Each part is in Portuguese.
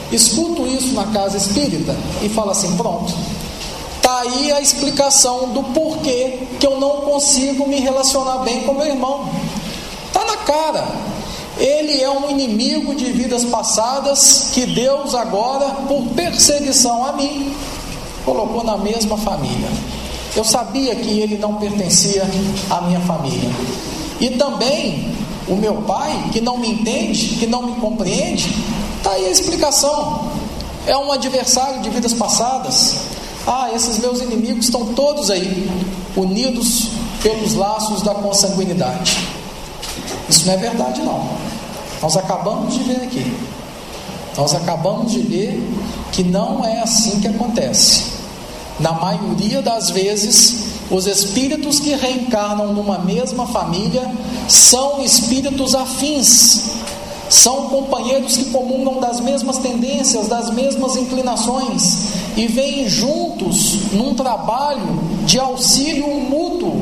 escuto isso na casa espírita e falo assim: pronto, está aí a explicação do porquê que eu não consigo me relacionar bem com meu irmão. Está na cara. Ele é um inimigo de vidas passadas que Deus agora, por perseguição a mim, colocou na mesma família. Eu sabia que ele não pertencia à minha família. E também o meu pai, que não me entende, que não me compreende, está aí a explicação. É um adversário de vidas passadas. Esses meus inimigos estão todos aí, unidos pelos laços da consanguinidade. Isso não é verdade, não. Nós acabamos de ver aqui. Nós acabamos de ver que não é assim que acontece. Na maioria das vezes, os espíritos que reencarnam numa mesma família são espíritos afins. São companheiros que comungam das mesmas tendências, das mesmas inclinações, e vêm juntos num trabalho de auxílio mútuo.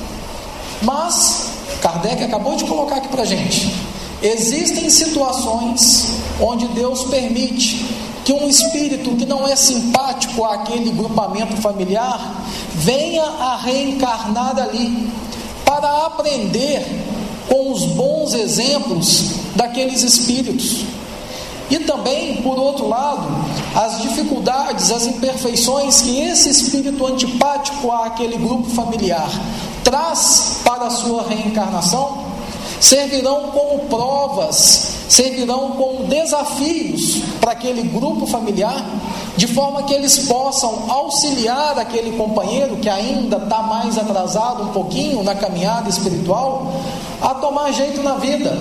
Mas Kardec acabou de colocar aqui para a gente: existem situações onde Deus permite que um espírito que não é simpático àquele grupamento familiar venha a reencarnar ali, para aprender com os bons exemplos daqueles espíritos. E também, por outro lado, as dificuldades, as imperfeições que esse espírito antipático àquele grupo familiar traz para a sua reencarnação, servirão como provas, servirão como desafios para aquele grupo familiar, de forma que eles possam auxiliar aquele companheiro que ainda está mais atrasado um pouquinho na caminhada espiritual, a tomar jeito na vida,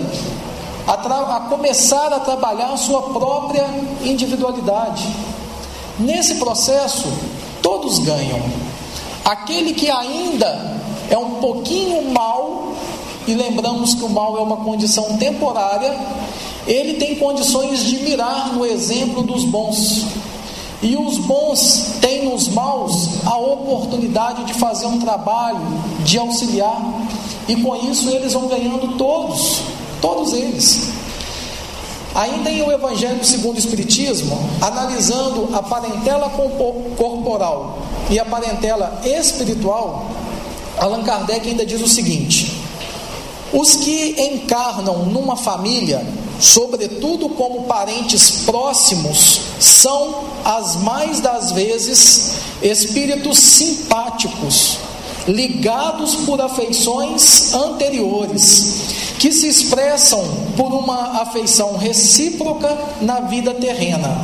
a começar a trabalhar a sua própria individualidade. Nesse processo, todos ganham. Aquele que ainda é um pouquinho mal, e lembramos que o mal é uma condição temporária, ele tem condições de mirar no exemplo dos bons. E os bons têm nos maus a oportunidade de fazer um trabalho, de auxiliar, e com isso eles vão ganhando todos eles. Ainda em O Evangelho segundo o Espiritismo, analisando a parentela corporal e a parentela espiritual, Allan Kardec ainda diz o seguinte: os que encarnam numa família, sobretudo como parentes próximos, são, as mais das vezes, espíritos simpáticos, ligados por afeições anteriores, que se expressam por uma afeição recíproca na vida terrena.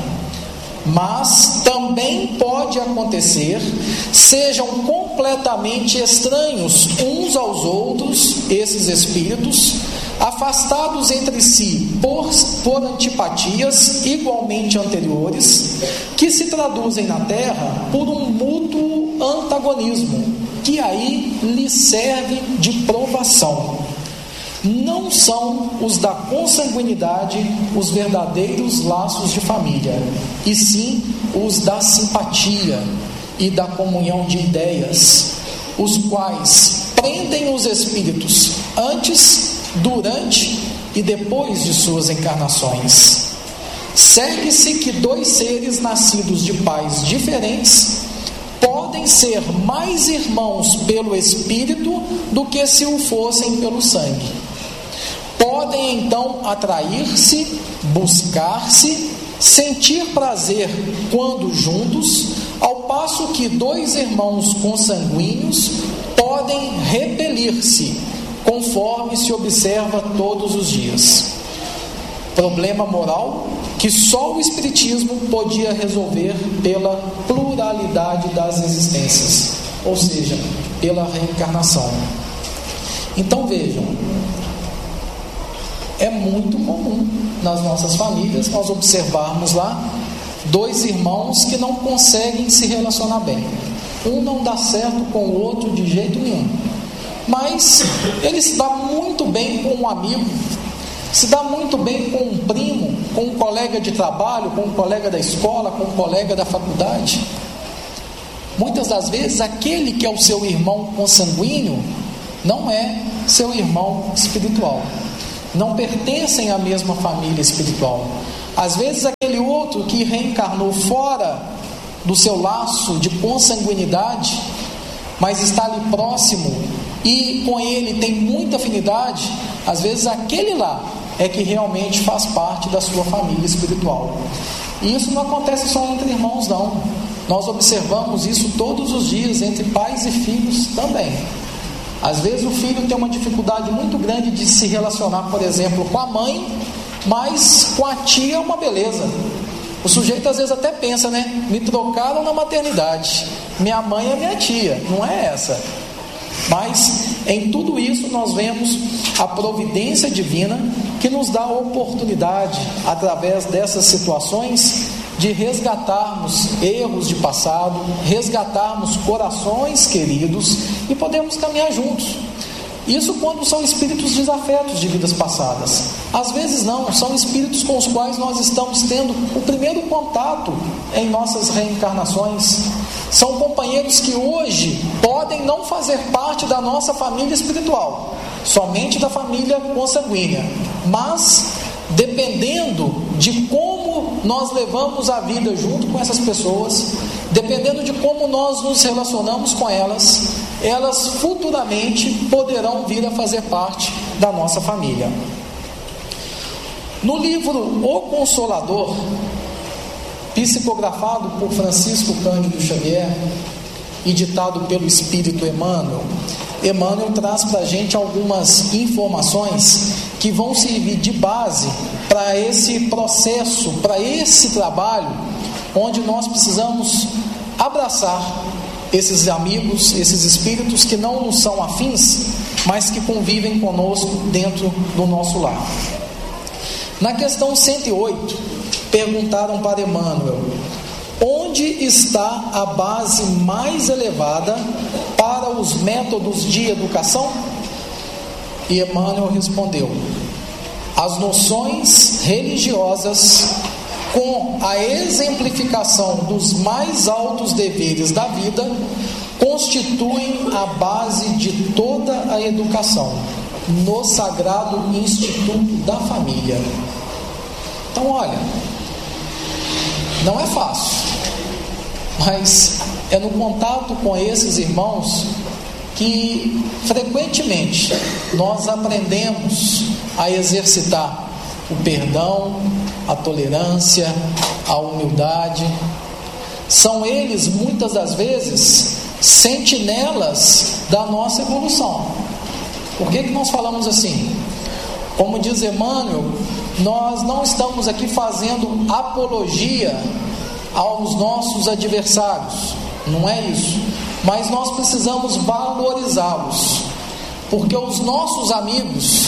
Mas também pode acontecer, sejam completamente estranhos uns aos outros, esses espíritos, afastados entre si por antipatias igualmente anteriores, que se traduzem na Terra por um mútuo antagonismo, que aí lhe serve de provação. Não são os da consanguinidade os verdadeiros laços de família, e sim os da simpatia e da comunhão de ideias, os quais prendem os espíritos antes, durante e depois de suas encarnações. Segue-se que dois seres nascidos de pais diferentes podem ser mais irmãos pelo espírito do que se o fossem pelo sangue. Podem então atrair-se, buscar-se, sentir prazer quando juntos, ao passo que dois irmãos consanguíneos podem repelir-se, conforme se observa todos os dias. Problema moral que só o Espiritismo podia resolver pela pluralidade das existências, ou seja, pela reencarnação. Então vejam, é muito comum nas nossas famílias nós observarmos lá dois irmãos que não conseguem se relacionar bem. Um não dá certo com o outro de jeito nenhum, mas ele se dá muito bem com um amigo, se dá muito bem com um primo, com um colega de trabalho, com um colega da escola, com um colega da faculdade. Muitas das vezes aquele que é o seu irmão consanguíneo não é seu irmão espiritual, não pertencem à mesma família espiritual, Às vezes aquele outro que reencarnou fora do seu laço de consanguinidade, mas está ali próximo e com ele tem muita afinidade, às vezes aquele lá é que realmente faz parte da sua família espiritual. E isso não acontece só entre irmãos, não. Nós observamos isso todos os dias entre pais e filhos também. Às vezes o filho tem uma dificuldade muito grande de se relacionar, por exemplo, com a mãe, mas com a tia é uma beleza. O sujeito às vezes até pensa, né? Me trocaram na maternidade, minha mãe é minha tia, não é essa. Mas em tudo isso nós vemos a providência divina que nos dá a oportunidade, através dessas situações, de resgatarmos erros de passado, resgatarmos corações queridos e podemos caminhar juntos. Isso quando são espíritos desafetos de vidas passadas. Às vezes não, são espíritos com os quais nós estamos tendo o primeiro contato em nossas reencarnações. São companheiros que hoje podem não fazer parte da nossa família espiritual, somente da família consanguínea, mas dependendo de como nós levamos a vida junto com essas pessoas, dependendo de como nós nos relacionamos com elas, elas futuramente poderão vir a fazer parte da nossa família. No livro O Consolador, psicografado por Francisco Cândido Xavier e ditado pelo Espírito Emmanuel, Emmanuel traz para a gente algumas informações que vão servir de base para esse processo, para esse trabalho, onde nós precisamos abraçar esses amigos, esses espíritos que não nos são afins, mas que convivem conosco dentro do nosso lar. Na questão 108, perguntaram para Emmanuel: onde está a base mais elevada para os métodos de educação? E Emmanuel respondeu: as noções religiosas, com a exemplificação dos mais altos deveres da vida, constituem a base de toda a educação no Sagrado Instituto da Família. Então, olha, não é fácil, mas é no contato com esses irmãos que frequentemente nós aprendemos a exercitar o perdão, a tolerância, a humildade. São eles, muitas das vezes, sentinelas da nossa evolução. Por que nós falamos assim? Como diz Emmanuel, nós não estamos aqui fazendo apologia aos nossos adversários, não é isso, mas nós precisamos valorizá-los, porque os nossos amigos,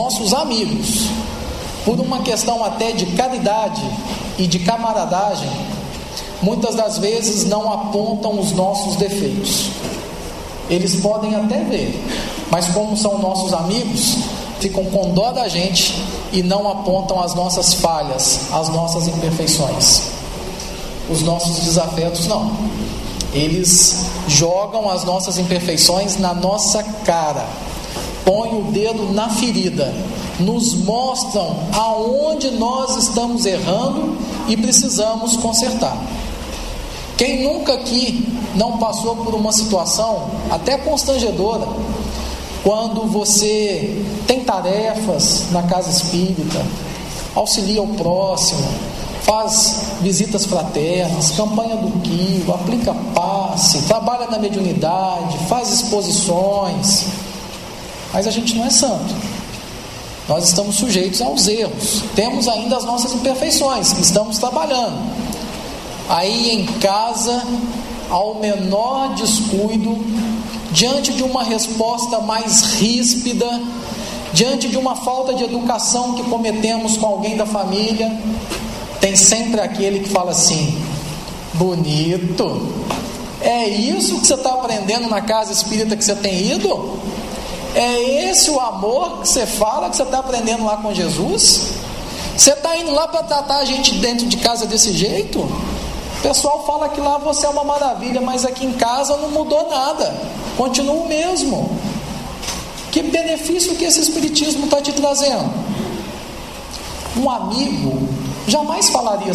por uma questão até de caridade e de camaradagem, muitas das vezes não apontam os nossos defeitos. Eles podem até ver, mas como são nossos amigos, ficam com dó da gente e não apontam as nossas falhas, as nossas imperfeições. Os nossos desafetos não. Eles jogam as nossas imperfeições na nossa cara, põem o dedo na ferida, nos mostram aonde nós estamos errando e precisamos consertar. Quem nunca aqui não passou por uma situação até constrangedora, quando você tem tarefas na casa espírita, auxilia o próximo, faz visitas fraternas, campanha do quilo, aplica passe, trabalha na mediunidade, faz exposições, mas a gente não é santo. Nós estamos sujeitos aos erros, temos ainda as nossas imperfeições que estamos trabalhando. Aí em casa, ao menor descuido, diante de uma resposta mais ríspida, diante de uma falta de educação que cometemos com alguém da família, tem sempre aquele que fala assim: bonito, é isso que você está aprendendo na casa espírita que você tem ido? É esse o amor que você fala que você está aprendendo lá com Jesus? Você está indo lá para tratar a gente dentro de casa desse jeito? O pessoal fala que lá você é uma maravilha, mas aqui em casa não mudou nada, continua o mesmo. Que benefício que esse espiritismo está te trazendo? Um amigo jamais falaria